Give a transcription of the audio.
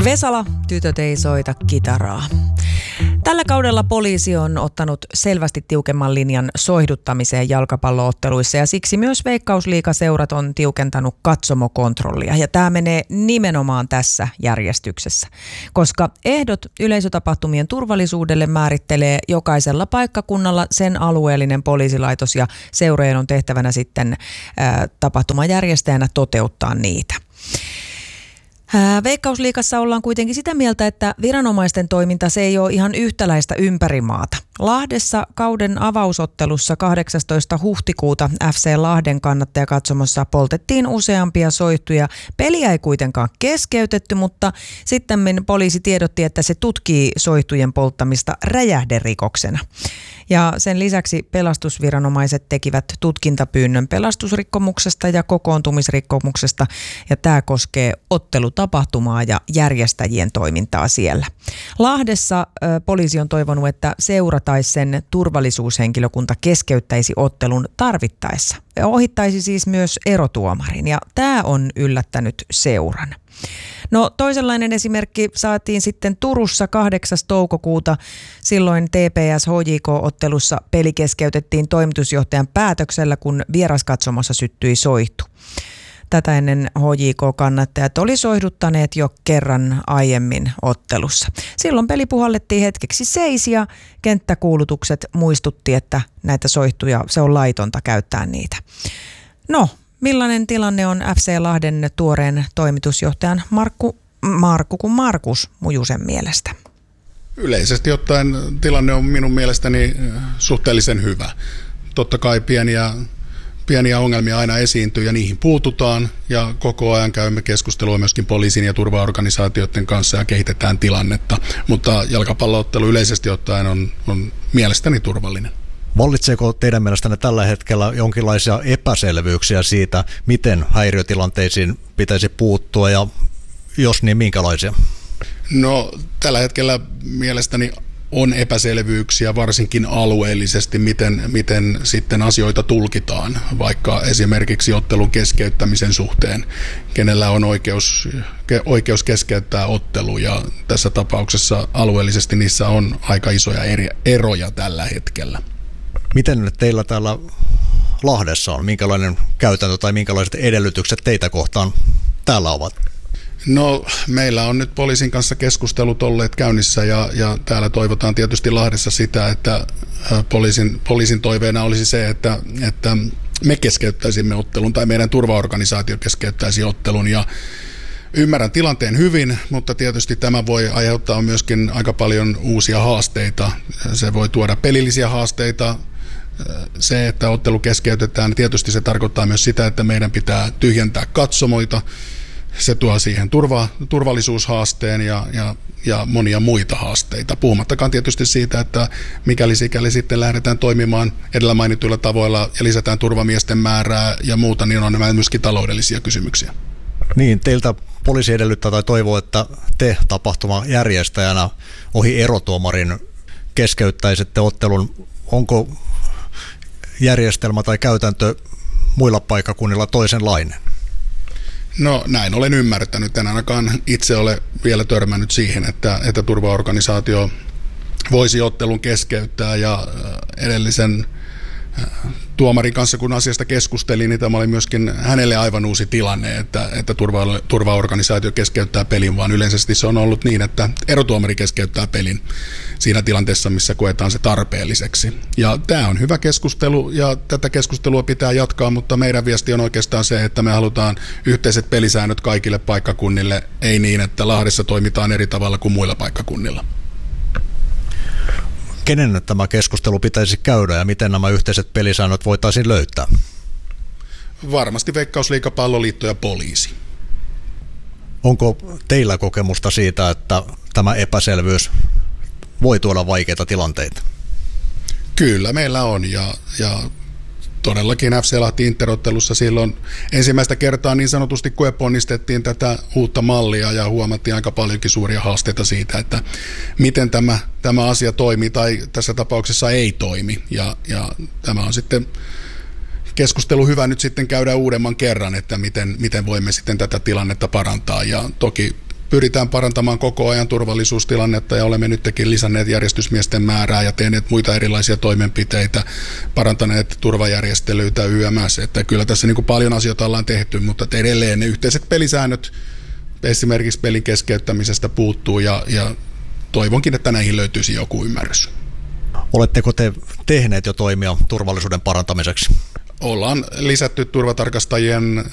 Vesala, tytöt ei soita kitaraa. Tällä kaudella poliisi on ottanut selvästi tiukemman linjan soihduttamiseen jalkapallootteluissa ja siksi myös Veikkausliigaseurat on tiukentanut katsomokontrollia. Ja tämä menee nimenomaan tässä järjestyksessä, koska ehdot yleisötapahtumien turvallisuudelle määrittelee jokaisella paikkakunnalla sen alueellinen poliisilaitos ja seurojen on tehtävänä sitten tapahtumajärjestäjänä toteuttaa niitä. Veikkausliigassa ollaan kuitenkin sitä mieltä, että viranomaisten toiminta se ei ole ihan yhtäläistä ympäri maata. Lahdessa kauden avausottelussa 18. huhtikuuta FC Lahden kannattajakatsomossa poltettiin useampia soihtuja. Peliä ei kuitenkaan keskeytetty, mutta sitten poliisi tiedotti, että se tutkii soihtujen polttamista räjähderikoksena. Ja sen lisäksi pelastusviranomaiset tekivät tutkintapyynnön pelastusrikkomuksesta ja kokoontumisrikkomuksesta, ja tämä koskee ottelutapahtumaa ja järjestäjien toimintaa siellä. Lahdessa poliisi on toivonut, että seura tai sen turvallisuushenkilökunta keskeyttäisi ottelun tarvittaessa. Ohittaisi siis myös erotuomarin, ja tämä on yllättänyt seuran. No toisenlainen esimerkki saatiin sitten Turussa 8. toukokuuta. Silloin TPS-HJK-ottelussa peli keskeytettiin toimitusjohtajan päätöksellä, kun vieraskatsomossa syttyi soihtu. Tätä ennen HJK-kannattajat oli soihduttaneet jo kerran aiemmin ottelussa. Silloin peli puhallettiin hetkeksi seis ja kenttäkuulutukset muistutti, että näitä soihtuja, se on laitonta käyttää niitä. No, millainen tilanne on FC Lahden tuoreen toimitusjohtajan Markus Mujusen mielestä? Yleisesti ottaen tilanne on minun mielestäni suhteellisen hyvä. Totta kai pieniä ongelmia aina esiintyy ja niihin puututaan ja koko ajan käymme keskustelua myöskin poliisin ja turvaorganisaatioiden kanssa ja kehitetään tilannetta, mutta jalkapalloottelu yleisesti ottaen on mielestäni turvallinen. Vallitseeko teidän mielestänne tällä hetkellä jonkinlaisia epäselvyyksiä siitä, miten häiriötilanteisiin pitäisi puuttua ja jos niin, minkälaisia? No tällä hetkellä mielestäni on epäselvyyksiä varsinkin alueellisesti, miten sitten asioita tulkitaan, vaikka esimerkiksi ottelun keskeyttämisen suhteen, kenellä on oikeus keskeyttää ottelu, ja tässä tapauksessa alueellisesti niissä on aika isoja eroja tällä hetkellä. Miten teillä täällä Lahdessa on? Minkälainen käytäntö tai minkälaiset edellytykset teitä kohtaan täällä ovat? No meillä on nyt poliisin kanssa keskustelut olleet käynnissä ja täällä toivotaan tietysti Lahdessa sitä, että poliisin toiveena olisi se, että me keskeyttäisimme ottelun tai meidän turvaorganisaatio keskeyttäisi ottelun ja ymmärrän tilanteen hyvin, mutta tietysti tämä voi aiheuttaa myöskin aika paljon uusia haasteita. Se voi tuoda pelillisiä haasteita. Se, että ottelu keskeytetään, tietysti se tarkoittaa myös sitä, että meidän pitää tyhjentää katsomoita. Se tuo siihen turvallisuushaasteen ja monia muita haasteita. Puhumattakaan tietysti siitä, että mikäli sitten lähdetään toimimaan edellä mainituilla tavoilla ja lisätään turvamiesten määrää ja muuta, niin on nämä myöskin taloudellisia kysymyksiä. Niin, teiltä poliisi edellyttää tai toivoo, että te tapahtuman järjestäjänä ohi erotuomarin keskeyttäisitte ottelun. Onko järjestelmä tai käytäntö muilla paikkakunnilla toisenlainen? No näin olen ymmärtänyt. En ainakaan itse ole vielä törmännyt siihen, että turvaorganisaatio voisi ottelun keskeyttää ja edellisen tuomarin kanssa, kun asiasta keskustelin, niin tämä oli myöskin hänelle aivan uusi tilanne, että turvaorganisaatio keskeyttää pelin, vaan yleisesti se on ollut niin, että erotuomari keskeyttää pelin siinä tilanteessa, missä koetaan se tarpeelliseksi. Ja tämä on hyvä keskustelu ja tätä keskustelua pitää jatkaa, mutta meidän viesti on oikeastaan se, että me halutaan yhteiset pelisäännöt kaikille paikkakunnille, ei niin, että Lahdessa toimitaan eri tavalla kuin muilla paikkakunnilla. Kenen tämä keskustelu pitäisi käydä ja miten nämä yhteiset pelisäännöt voitaisiin löytää? Varmasti Veikkausliiga, Palloliitto ja poliisi. Onko teillä kokemusta siitä, että tämä epäselvyys voi tuoda vaikeita tilanteita? Kyllä meillä on ja todellakin FC Lahti Interottelussa silloin ensimmäistä kertaa niin sanotusti koeponnistettiin tätä uutta mallia ja huomattiin aika paljonkin suuria haasteita siitä, että miten tämä asia toimii tai tässä tapauksessa ei toimi. Ja tämä on sitten keskustelu hyvä nyt sitten käydä uudemman kerran, että miten voimme sitten tätä tilannetta parantaa. Ja toki pyritään parantamaan koko ajan turvallisuustilannetta ja olemme nytkin lisänneet järjestysmiesten määrää ja tehneet muita erilaisia toimenpiteitä, parantaneet turvajärjestelyitä YMS. Että kyllä tässä niin kuin paljon asioita ollaan tehty, mutta edelleen ne yhteiset pelisäännöt esimerkiksi pelin keskeyttämisestä puuttuu ja toivonkin, että näihin löytyisi joku ymmärrys. Oletteko te tehneet jo toimia turvallisuuden parantamiseksi? Ollaan lisätty turvatarkastajien